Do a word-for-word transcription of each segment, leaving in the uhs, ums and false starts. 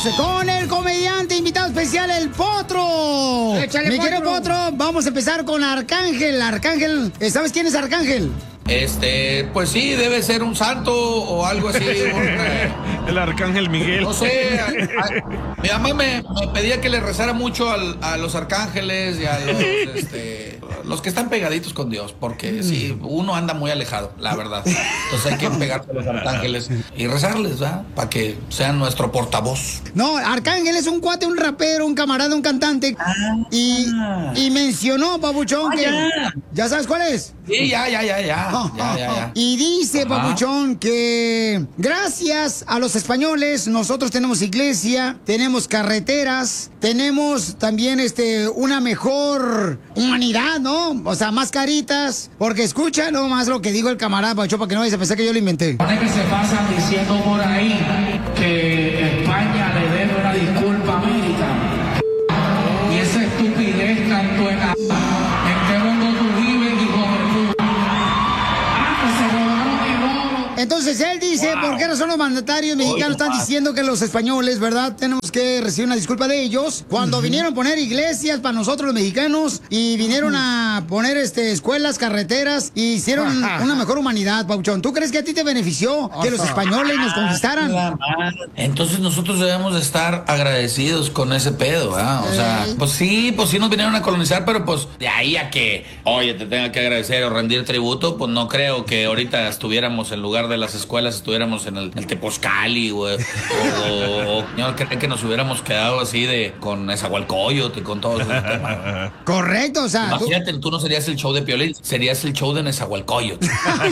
con el comediante invitado especial, el Potro. Échale, Mi querido Potro. Potro, vamos a empezar con Arcángel. Arcángel, ¿sabes quién es Arcángel? Este, pues sí, debe ser un santo o algo así. un- El arcángel Miguel. No sé, a- a- mi mamá me, me pedía que le rezara mucho al- a los arcángeles y a los, este, los que están pegaditos con Dios, porque sí, uno anda muy alejado, la verdad. Entonces hay que pegarse a los arcángeles y rezarles, ¿verdad? Para que sean nuestro portavoz. No, Arcángel es un cuate, un rapero, un camarada, un cantante. Y, y mencionó, papuchón, Ah, que... ya. ¿Ya sabes cuál es? Sí, ya, ya, ya, ya. Ya, ya, ya. Y dice, Ajá. papuchón, que gracias a los españoles nosotros tenemos iglesia, tenemos carreteras, tenemos también este una mejor humanidad, ¿no? O sea, más caritas, porque escucha nomás lo que digo el camarada, papuchón, para que no vayas a pensar que yo lo inventé. Pone que se pasan diciendo por ahí que España le debe una disculpa a América. Y esa estupidez tanto en... ¿En qué mundo tú vives, hijo de puta? Ah, que se robaron mi robo. Entonces él dice, ¿por qué razón los mandatarios mexicanos están diciendo que los españoles, verdad, tenemos que recibir una disculpa de ellos? Cuando vinieron a poner iglesias para nosotros los mexicanos y vinieron a poner este escuelas, carreteras y hicieron una mejor humanidad, Pauchón. ¿Tú crees que a ti te benefició que los españoles nos conquistaran? Entonces nosotros debemos de estar agradecidos con ese pedo, ¿verdad? O sea, pues sí, pues sí nos vinieron a colonizar, pero pues de ahí a que, oye, te tenga que agradecer o rendir tributo, pues no creo que ahorita estuviéramos en lugar de las escuelas, estuviéramos en el, el Tepozcali, güey, o, o yo creo que nos hubiéramos quedado así de con Nezahualcóyotl y con todo ese tema. Correcto, o sea, tú- Imagínate, tú no serías el show de Piolín, serías el show de Nezahualcóyotl.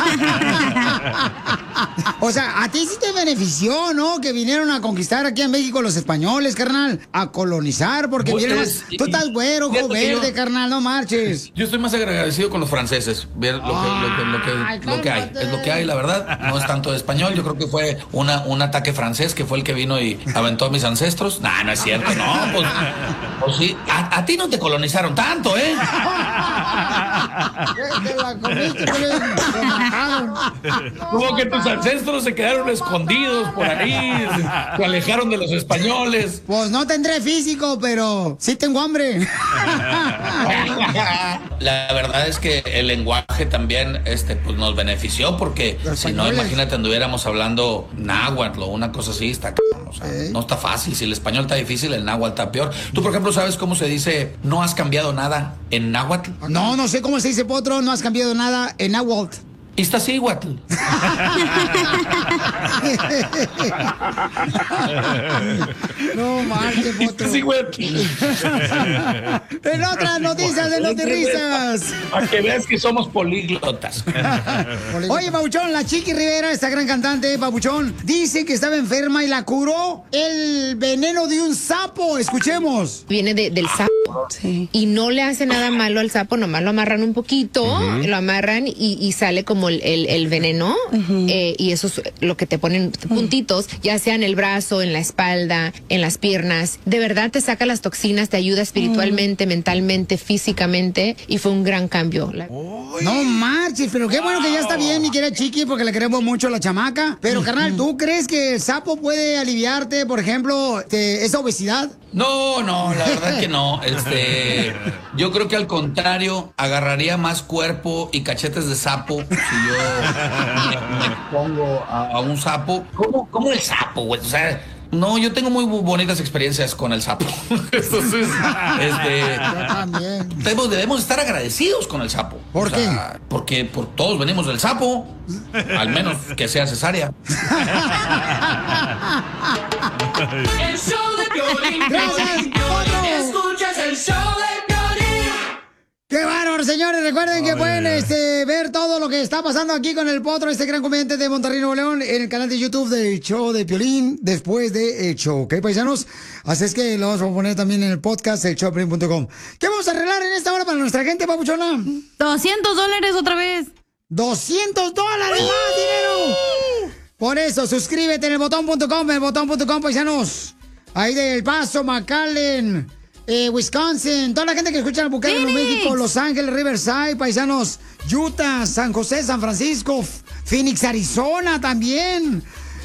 o sea, a ti sí te benefició, ¿no? Que vinieron a conquistar aquí en México los españoles, carnal, a colonizar, porque Pues, vieron, es- tú estás güero, ojo fíjate que yo- verde, carnal, no marches. Yo estoy más agradecido con los franceses, ver lo que, lo que, lo que, Ay, lo que hay, cálmate. es lo que hay, la verdad, no es tanto de español, yo creo que fue una, un ataque francés que fue el que vino y aventó a mis ancestros. Nah, no es cierto, no, pues, pues sí, a, a ti no te colonizaron tanto, ¿eh? Te la comiste, pero lo mataron. Como que tus ancestros se quedaron escondidos por ahí, se, se alejaron de los españoles. Pues no tendré físico, pero sí tengo hambre. La verdad es que el lenguaje también este, pues nos benefició porque Los si no, españoles. imagínate, anduviéramos hablando náhuatl o una cosa así, está cabrón, o sea, Ey. no está fácil. Si el español está difícil, el náhuatl está peor. Tú, por ejemplo, ¿sabes cómo se dice no has cambiado nada en náhuatl? No, no sé cómo se dice, Potro, no has cambiado nada en Nahuatl. Iztaccíhuatl. No marches, Potro. Iztaccíhuatl. En otras noticias de Notirrisas. Para que veas que somos políglotas. Oye, Pabuchón, la Chiqui Rivera, esta gran cantante, Pabuchón, dice que estaba enferma y la curó el veneno de un sapo. Escuchemos. Viene de- del sapo. Y no le hace nada malo al sapo, nomás lo amarran un poquito, lo amarran y, y sale como el, el- el veneno. eh, y eso es lo que te ponen puntitos, ya sea en el brazo, en la espalda, en las piernas. De verdad te saca las toxinas, te ayuda espiritualmente, mentalmente, físicamente. Y fue un gran cambio. La- No marches, pero qué bueno que ya está bien, mi querida Chiqui, porque le queremos mucho a la chamaca. Pero, carnal, ¿tú crees que el sapo puede aliviarte, por ejemplo, te- esa obesidad? No, no, la verdad que no. Este, yo creo que al contrario, agarraría más cuerpo y cachetes de sapo si yo me, me pongo a, a un sapo. ¿Cómo, cómo el sapo, güey? O sea, no, yo tengo muy bu- bonitas experiencias con el sapo. Entonces, este, Yo también. debemos, debemos estar agradecidos con el sapo. ¿Por O sea, Porque por todos venimos del sapo, al menos que sea cesárea. El show de Piolín. Gracias, Potro. Escuchas el show de Piolín. ¡Qué bárbaro, señores! Recuerden que pueden este, ver todo lo que está pasando aquí con el Potro, este gran comediante de Monterrey, Nuevo León, en el canal de YouTube del Show de Piolín, después de El Show, ¿ok, paisanos? Así es que lo vamos a poner también en el podcast, el show de piolín punto com. ¿Qué vamos a arreglar en esta hora para nuestra gente, papuchona? doscientos dólares otra vez. ¡doscientos dólares más dinero! Por eso, suscríbete en el botón punto com, el botón punto com, paisanos. Ahí de El Paso, McAllen, eh, Wisconsin, toda la gente que escucha en Albuquerque, Nuevo Phoenix. México, Los Ángeles, Riverside, paisanos, Utah, San José, San Francisco, F- Phoenix, Arizona también.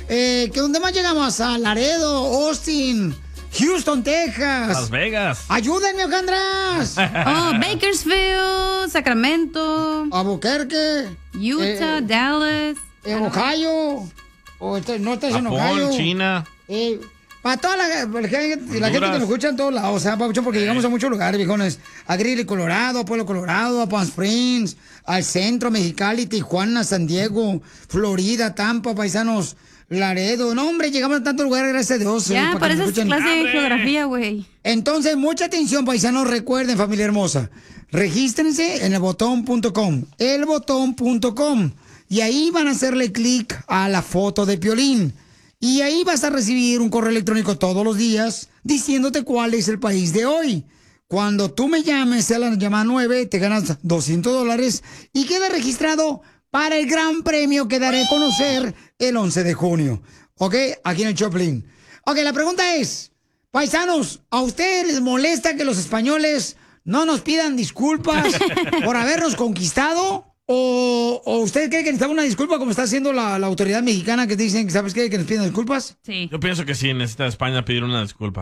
Eh, ¿que ¿Dónde más llegamos? A Laredo, Austin, Houston, Texas. Las Vegas. Ayúdenme, Ojandras. Oh, Bakersfield, Sacramento, Albuquerque, Utah, Eh, Dallas. en Ohio. O este- no estás en Ohio. Japón, China. Eh, para toda la, la gente, la gente que Honduras. nos escucha en todos lados, o sea, Papuchón, porque llegamos a muchos lugares, viejones. A Greeley, Colorado, a Pueblo, Colorado, a Palm Springs, al centro, Mexicali, Tijuana, San Diego, Florida, Tampa, paisanos, Laredo. No, hombre, llegamos a tantos lugares, gracias a Dios. eh, Ya, para que para nos esa escuchen. clase de geografía, güey. Entonces, mucha atención, paisanos. Recuerden, familia hermosa, regístrense en el botón punto com, el botón punto com, y ahí van a hacerle clic a la foto de Piolín. Y ahí vas a recibir un correo electrónico todos los días diciéndote cuál es el país de hoy. Cuando tú me llames, sea la llamada nueve, te ganas doscientos dólares y queda registrado para el gran premio que daré a conocer el once de junio. ¿Ok? Aquí en el Choplin. Ok, la pregunta es, paisanos, ¿a ustedes les molesta que los españoles no nos pidan disculpas por habernos conquistado? ¿O, o usted cree que necesitamos una disculpa como está haciendo la, la autoridad mexicana que dicen, ¿sabes qué? Que nos piden disculpas? Sí. Yo pienso que sí, necesita España pedir una disculpa.